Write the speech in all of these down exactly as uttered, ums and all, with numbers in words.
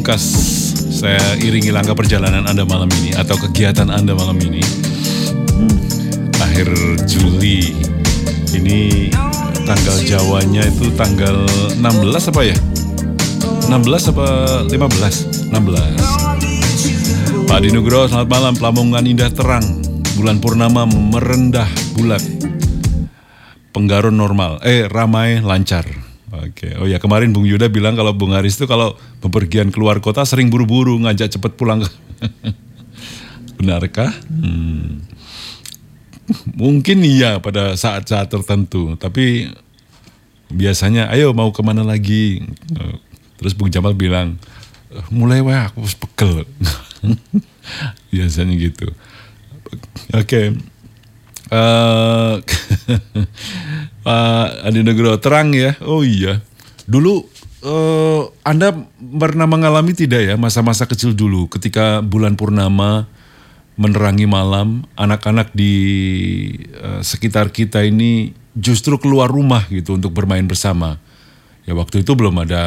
Pamungkas, saya iringi langkah perjalanan Anda malam ini atau kegiatan Anda malam ini. Akhir Juli, ini tanggal Jawanya itu tanggal enam belas apa ya? enam belas apa lima belas? enam belas. Pak Adi Nugroho, selamat malam. Lamongan indah terang, bulan purnama merendah bulat. Penggarun normal, eh ramai lancar. Oke, oh ya kemarin Bung Yuda bilang kalau Bung Haris itu kalau bepergian keluar kota sering buru-buru ngajak cepet pulang. Benarkah? Hmm. Mungkin iya pada saat-saat tertentu, tapi biasanya ayo mau kemana lagi? Terus Bung Jamal bilang mulai wah aku pegel. Biasanya gitu. Oke. Okay. Uh, Pak Adi Nugroho, terang ya. Oh iya. Dulu uh, Anda pernah mengalami tidak ya masa-masa kecil dulu ketika bulan purnama menerangi malam, anak-anak di uh, sekitar kita ini justru keluar rumah gitu untuk bermain bersama. Ya waktu itu belum ada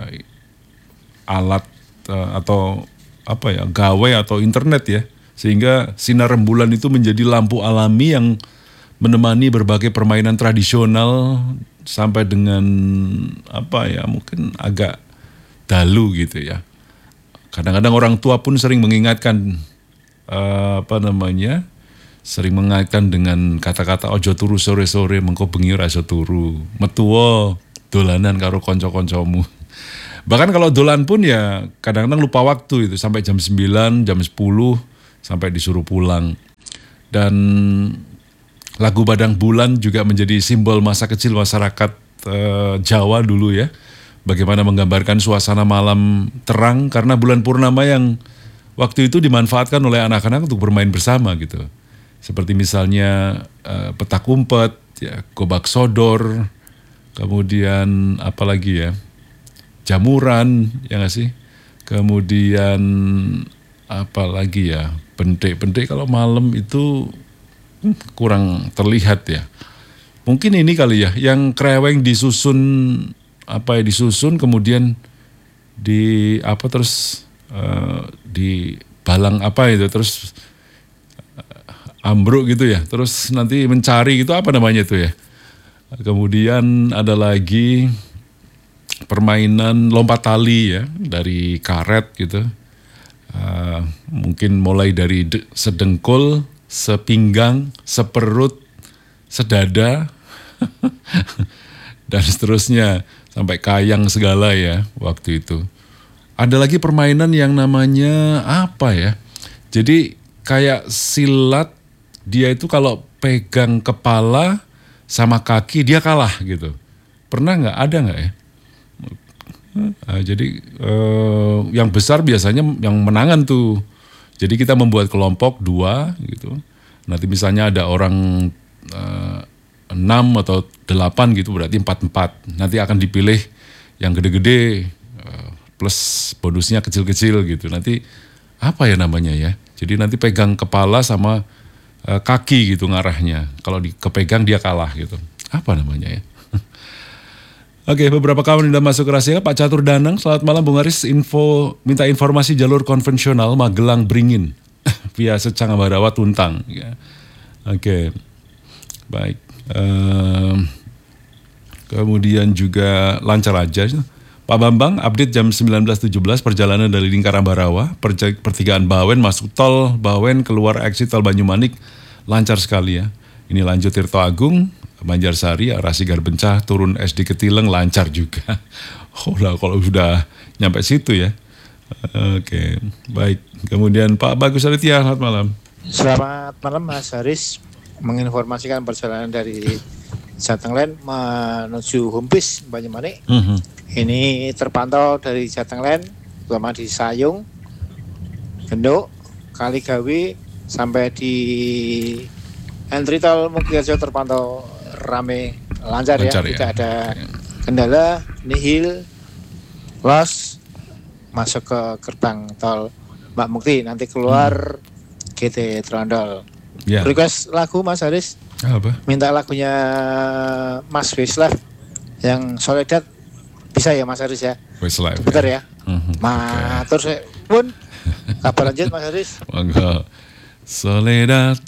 alat uh, atau apa ya, gawai atau internet ya. Sehingga sinar rembulan itu menjadi lampu alami yang menemani berbagai permainan tradisional sampai dengan apa ya, mungkin agak dalu gitu ya. Kadang-kadang orang tua pun sering mengingatkan uh, apa namanya, sering mengingatkan dengan kata-kata ojo turu sore-sore mengko bengi ora iso turu, metuwo dolanan karo kanca-kancamu. Bahkan kalau dolan pun ya kadang-kadang lupa waktu itu sampai jam sembilan, jam sepuluh sampai disuruh pulang. Dan lagu Badang Bulan juga menjadi simbol masa kecil masyarakat eh, Jawa dulu ya. Bagaimana menggambarkan suasana malam terang karena bulan purnama yang waktu itu dimanfaatkan oleh anak-anak untuk bermain bersama gitu. Seperti misalnya eh, petak umpet, ya, gobak sodor, kemudian apa lagi ya, jamuran, ya nggak sih? Kemudian apa lagi ya, bentik-bentik kalau malam itu kurang terlihat ya. Mungkin ini kali ya, yang kreweng disusun apa ya, disusun kemudian di apa terus uh, di balang apa itu terus uh, ambruk gitu ya. Terus nanti mencari gitu apa namanya itu ya. Kemudian ada lagi permainan lompat tali ya dari karet gitu. Uh, mungkin mulai dari de- sedengkul, sepinggang, seperut, sedada, dan seterusnya sampai kayang segala ya waktu itu. Ada lagi permainan yang namanya apa ya? Jadi kayak silat, dia itu kalau pegang kepala sama kaki dia kalah gitu. Pernah nggak? Ada nggak ya? Nah, jadi eh, yang besar biasanya yang menangan tuh. Jadi kita membuat kelompok dua gitu. Nanti misalnya ada orang eh, enam atau delapan gitu, berarti empat empat. Nanti akan dipilih yang gede-gede eh, plus bonusnya kecil-kecil gitu. Nanti apa ya namanya ya? Jadi nanti pegang kepala sama eh, kaki gitu ngarahnya. Kalau di, kepegang dia kalah gitu. Apa namanya ya? Oke, beberapa kawan sudah masuk ke rahasia. Pak Catur Danang, selamat malam Bung Haris. Info, minta informasi jalur konvensional Magelang Beringin via Secang Ambarawa Tuntang. Ya. Oke, baik. Um, kemudian juga lancar aja. Pak Bambang, update jam sembilan belas tujuh belas perjalanan dari Lingkar Ambarawa, perja- pertigaan Bawen masuk tol Bawen, keluar exit tol Banyumanik, lancar sekali ya. Ini lanjut Tirto Agung, Banjarsari, arah Sigar Bencah, turun S D Ketileng, lancar juga. Oh lah kalau sudah nyampe situ ya. Oke, baik. Kemudian Pak Bagus Aditya, selamat malam. Selamat malam Mas Haris, menginformasikan perjalanan dari Jatenglen menuju Humpis, Banyumanik. Mm-hmm. Ini terpantau dari Jatenglen, terutama di Sayung, Genduk, Kaligawi, sampai di entry tol Mugiharjo terpantau rame, lancar, lancar ya, ya, tidak ada kendala, nihil, los, masuk ke gerbang tol Mbak Mukti, nanti keluar hmm. G T Trondol. Ya. Request lagu Mas Haris, apa? Minta lagunya Mas Westlife yang Soledad, bisa ya Mas Haris ya? Westlife. Bentar ya. ya. Mhm, Matur sih pun. Kabar lanjut Mas Haris. Monggo. Soledad.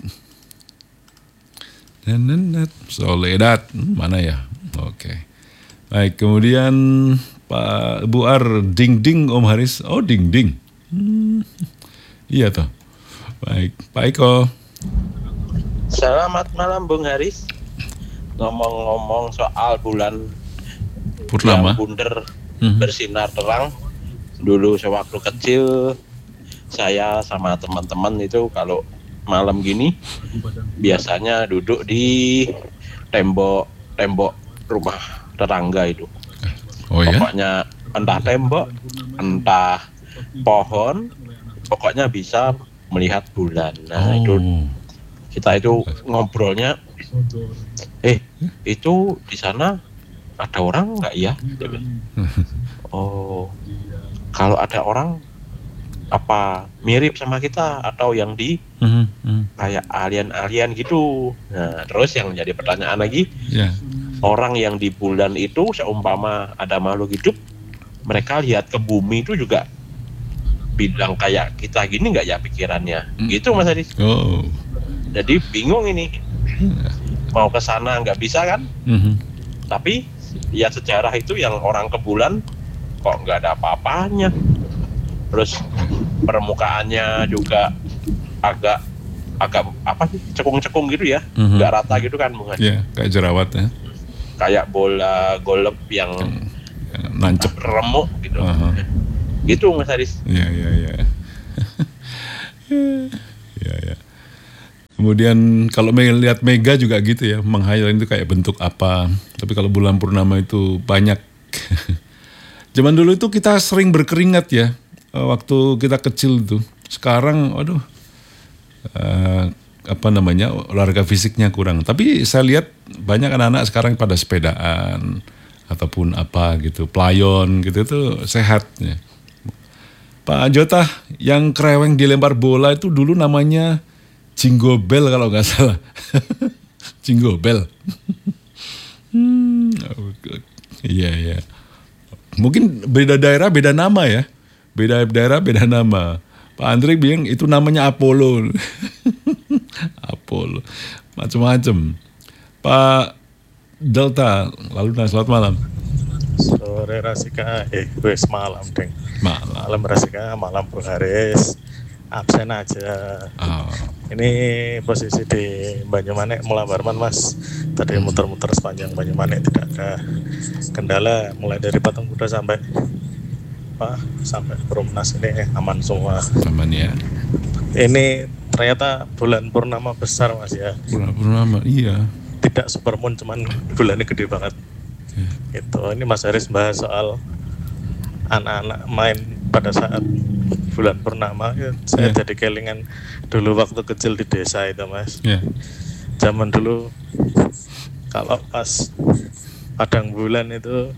Nenennet. Soledad. Hmm, mana ya? Oke. Baik, kemudian Pak Bu Ar, ding ding Om Haris. Oh, ding ding. Hmm, iya toh. Baik, Pak Eko. Selamat malam Bung Haris. Ngomong-ngomong soal bulan Purnama. yang bunder Mhm. bersinar terang. Dulu sewaktu kecil saya sama teman-teman itu kalau malam gini biasanya duduk di tembok tembok rumah tetangga itu. Oh ya? Pokoknya entah tembok, entah pohon, pokoknya bisa melihat bulan. Nah, Oh. itu kita itu ngobrolnya, eh itu di sana ada orang nggak ya? Oh, kalau ada orang apa mirip sama kita atau yang di Mhm, mhm. kayak alien-alien gitu. Nah, terus yang menjadi pertanyaan lagi, Ya. orang yang di bulan itu seumpama ada makhluk hidup, mereka lihat ke bumi itu juga bilang kayak kita gini nggak ya pikirannya? Hmm. Gitu Mas Adi. Oh. Jadi bingung ini. Mau ke sana nggak bisa kan? Mhm. Tapi ya sejarah itu yang orang ke bulan kok nggak ada apa-apanya. Terus permukaannya juga agak agak apa sih cekung-cekung gitu ya, Mhm. nggak rata gitu kan, Bung Haji. Ya, kayak jerawat ya. Kayak bola golep yang Ya, nancep. remuk gitu. Aha. Gitu Mas Haris. Iya, iya, iya. Iya, iya. Kemudian kalau melihat mega juga gitu ya, menghayal itu kayak bentuk apa. Tapi kalau bulan purnama itu banyak. Zaman dulu itu kita sering berkeringat ya, eh, waktu kita kecil itu. Sekarang, aduh, eh, apa namanya, olahraga fisiknya kurang. Tapi saya lihat banyak anak-anak sekarang pada sepedaan ataupun apa gitu, playon gitu itu sehat ya. Pak Jota, yang kereweng dilempar bola itu dulu namanya Jingle Bell kalau nggak salah. Jingle Bell. Hmm, iya, iya. Mungkin beda daerah beda nama ya. Beda daerah beda nama. Pak Andre bilang itu namanya Apollo. Apollo. Macam-macam. Pak Delta, lalu nah, selamat malam. Sore Rasika, eh wes malam deng. Malam. Malam Rasika, malam Bung Haris. Absen aja. Oh. Ini posisi di Banyumanik Mulang Barman Mas. Tadi muter-muter sepanjang Banyumanik tidak ada kendala. Mulai dari Patung Kuda sampai apa sampai Perumnas ini aman semua. Aman ya. Ini ternyata bulan purnama besar Mas ya. Bulan purnama, iya. Tidak supermoon, cuman bulannya gede banget. Gitu. Ini Mas Haris bahas soal anak-anak main pada saat bulan purnama. Saya Ya. jadi kelingan dulu waktu kecil di desa itu Mas. Ya. Zaman dulu kalau pas padang bulan itu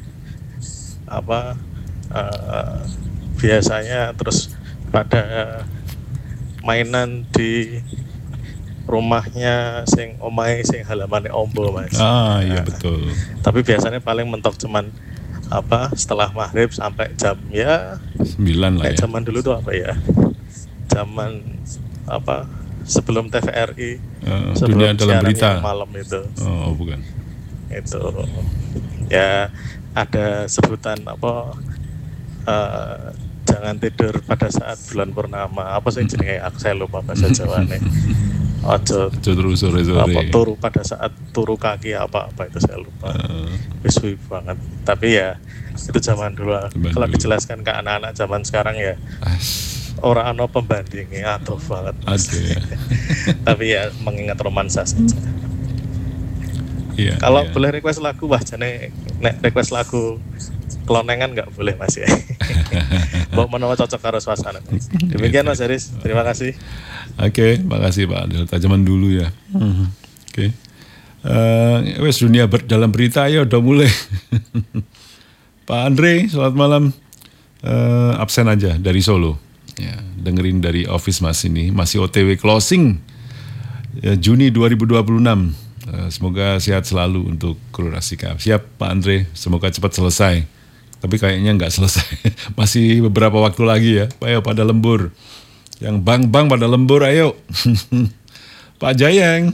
apa eh, biasanya terus pada mainan di rumahnya sing omahe sing halamane ombo Mas. Ah, iya Nah, betul. tapi biasanya paling mentok cuman apa setelah maghrib sampai jam ya Sembilan lah kayak ya. zaman dulu tuh apa ya, zaman apa sebelum T V R I, Eh, sebelum dunia dalam siaran berita. yang malam itu Oh, bukan. itu ya ada sebutan apa eh, jangan tidur pada saat bulan purnama apa sih jenenge aku saya lupa bahasa Jawane. Ojo Ojo terus sore-sore. apa turu pada saat turu kaki apa apa itu saya lupa. Eh, Wiswi banget. Tapi ya itu zaman dulu. Zaman Kalau dulu. dijelaskan ke anak-anak zaman sekarang ya as, orang ano pembandingnya atau banget. ada ya. Tapi ya mengingat romansa saja. Iya. Kalau iya. boleh request lagu, wah jane nek request lagu kelonengan nggak boleh Mas ya. Mbok menawa cocok karo suasana. Demikian Mas Haris, terima kasih. Oke, makasih Pak Delta. Zaman dulu ya. Hmm, Oke. Eh, wes dunia ber, dalam berita ya udah mulai. Pak Andre, selamat malam. Eh, absen aja dari Solo. Ya, dengerin dari office Mas ini. Masih O T W closing ya, Juni dua ribu dua puluh enam. Eh, semoga sehat selalu untuk kru Rasika. Siap Pak Andre, semoga cepat selesai. Tapi kayaknya nggak selesai. Masih beberapa waktu lagi ya. Ayo pada lembur. Yang bang-bang pada lembur, ayo. Pak Jayeng.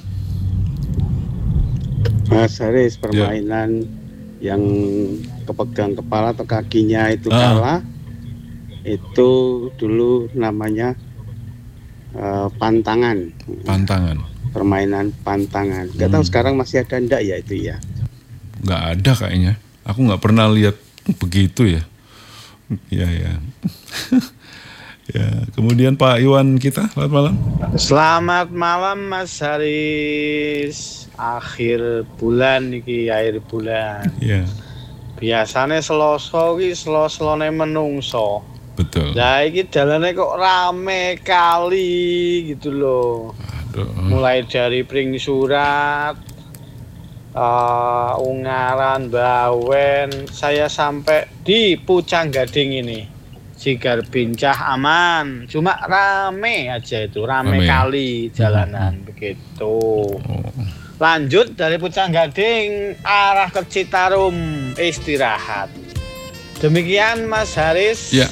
Mas Haris, permainan ya. Yang kepegang kepala atau kakinya itu ah. kalah, itu dulu namanya uh, pantangan. Pantangan. Permainan pantangan. Gak hmm. tahu sekarang masih ada enggak ya itu ya? Nggak ada kayaknya. Aku nggak pernah lihat begitu ya. Ya ya. Ya. Kemudian Pak Iwan kita, selamat malam. Selamat malam Mas Haris. Akhir bulan niki, akhir bulan. Iya. Biasanya Selasa iki selo-selone menungso. Betul. Lah iki dalane kok rame kali gitu loh. Aduh. Mulai dari pring surat, uh, Ungaran, Bawen, saya sampai di Pucang Gading ini. Sigar Bincah aman, cuma rame aja itu, rame, rame. Kali jalanan hmm. begitu. Oh. Lanjut dari Pucang Gading arah ke Citarum istirahat. Demikian Mas Haris. Ya.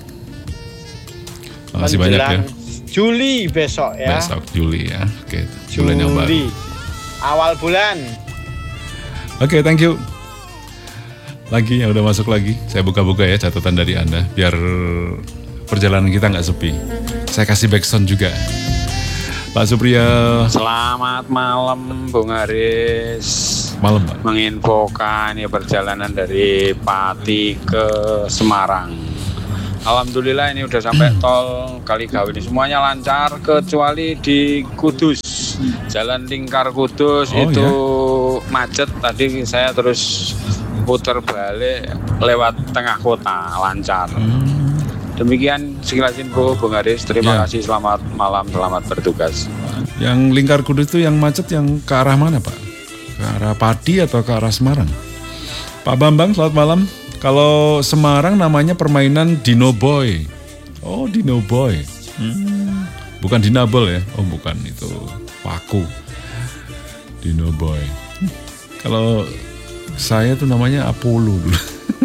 Makasih banyak ya. Juli besok ya. Besok Juli ya. Oke, bulan yang baru. Awal bulan. Oke, thank you. Lagi yang udah masuk lagi, saya buka-buka ya catatan dari Anda biar perjalanan kita nggak sepi. Saya kasih backsound juga. Pak Supriya. Selamat malam Bung Haris. Malam Pak. Menginfokan ya perjalanan dari Pati ke Semarang. Alhamdulillah ini udah sampai tol Kaligawe ini semuanya lancar kecuali di Kudus. Jalan Lingkar Kudus oh, itu ya? Macet. Tadi saya terus putar balik lewat tengah kota lancar. Hmm. Demikian sekilas info Bung Haris. Terima ya. kasih. Selamat malam, selamat bertugas. Yang Lingkar Kudus itu yang macet yang ke arah mana Pak? Ke arah Pati atau ke arah Semarang? Pak Bambang, selamat malam. Kalau Semarang namanya permainan Dino Boy. Oh, Dino Boy. Hmm. Bukan Dinabel ya? Oh, bukan, itu Paku. Dino Boy. Kalau saya tuh namanya Apollo dulu.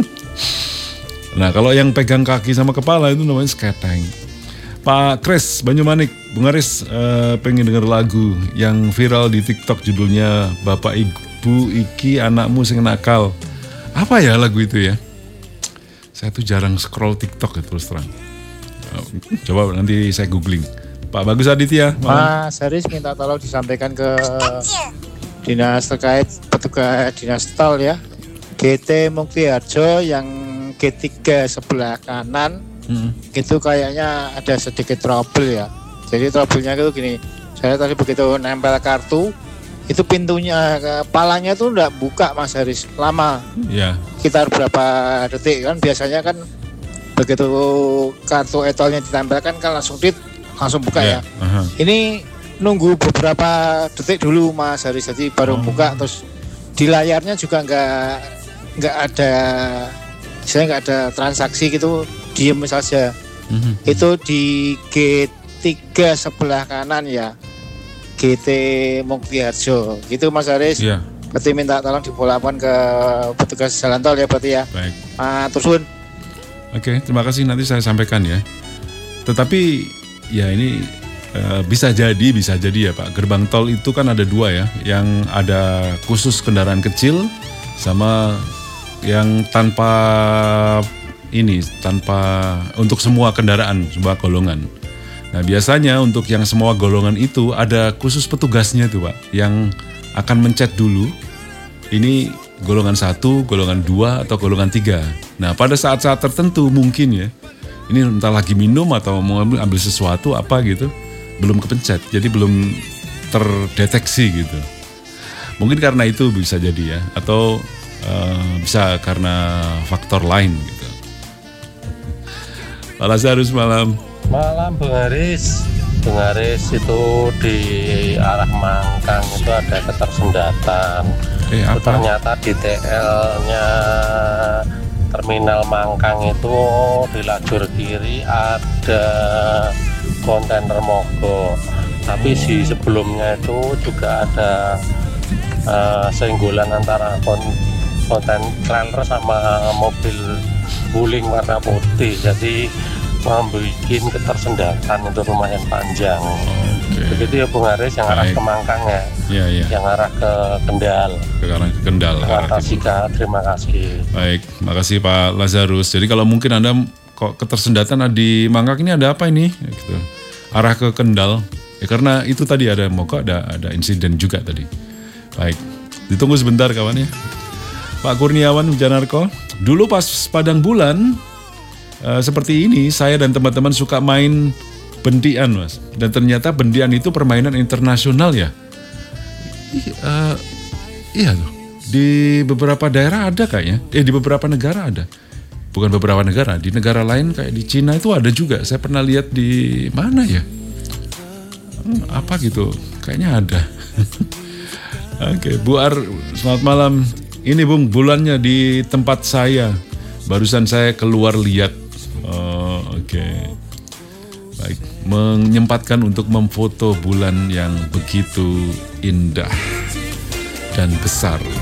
Nah, kalau yang pegang kaki sama kepala itu namanya sketeng. Pak Kris Banyumanik, Bung Haris uh, pengen denger lagu yang viral di TikTok judulnya Bapak Ibu Iki Anakmu Sing Nakal. Apa ya lagu itu ya? Saya tuh jarang scroll TikTok ya terus terang. Uh, coba nanti saya googling. Pak Bagus Aditya. Mas Haris minta tolong disampaikan ke dinas terkait petugas dinas tol ya. G T Muktiharjo yang G tiga sebelah kanan hmm. itu kayaknya ada sedikit trouble ya. Jadi trouble-nya itu gini. Saya tadi begitu nempel kartu itu pintunya palanya tuh enggak buka Mas Haris, lama. Iya. Yeah. Sekitar berapa detik kan biasanya kan begitu kartu etolnya ditempelkan kan langsung dit langsung buka yeah. ya. Uh-huh. Ini nunggu beberapa detik dulu Mas Haris, jadi baru oh. buka. Terus di layarnya juga nggak nggak ada, saya nggak ada transaksi gitu, diem saja. Mm-hmm. Itu di G tiga sebelah kanan ya, G T Muktiharjo gitu Mas Haris. Yeah. Berarti minta tolong dipolakan ke petugas jalan tol ya berarti ya. Baik. Ah, turun. Oke, terima kasih, nanti saya sampaikan ya. Tetapi ya ini uh, bisa jadi, bisa jadi ya Pak. Gerbang tol itu kan ada dua ya, yang ada khusus kendaraan kecil sama yang tanpa ini, tanpa untuk semua kendaraan, semua golongan. Nah biasanya untuk yang semua golongan itu ada khusus petugasnya tuh Pak, yang akan mencet dulu ini golongan satu, golongan dua atau golongan tiga. Nah pada saat-saat tertentu mungkin ya, ini entah lagi minum atau mau ambil, ambil sesuatu apa gitu, belum kepencet, jadi belum terdeteksi gitu. Mungkin karena itu bisa jadi ya, atau uh, bisa karena faktor lain gitu. Pak Lazarus malam. Malam Bung Haris. Bung Haris itu di arah Mangkang itu ada ketersendatan. Eh, itu ternyata di T L-nya Terminal Mangkang itu di lajur kiri ada kontainer mogok. Tapi di sebelumnya itu juga ada uh, senggolan antara kontainer trailer sama mobil guling warna putih, jadi membuat ketersendatan itu lumayan panjang. Oke. Begitu ya Bung Haris, yang arah Baik. ke Mangkang ya, Iya, iya. yang arah ke Kendal. Ke arah ke Kendal. ke arah Kota timur. Sika, terima kasih. Baik, makasih Pak Lazarus. Jadi kalau mungkin Anda kok ketersendatan di Mangkak ini ada apa ini? Ya, gitu. Arah ke Kendal. Ya karena itu tadi ada mogok, ada ada insiden juga tadi. Baik, ditunggu sebentar kawan ya. Pak Kurniawan Wijanarko, dulu pas padang bulan eh, seperti ini saya dan teman-teman suka main bendian Mas. Dan ternyata bendian itu permainan internasional ya. Ih, eh, iya loh. Di beberapa daerah ada kayaknya. Eh di beberapa negara ada. Bukan beberapa negara, di negara lain kayak di Cina itu ada juga. Saya pernah lihat di mana ya? Hmm, apa gitu? Kayaknya ada. Oke, Bu Ar, selamat malam. Ini Bung, bulannya di tempat saya. Barusan saya keluar lihat. Oh, oke. Baik, menyempatkan untuk memfoto bulan yang begitu indah dan besar.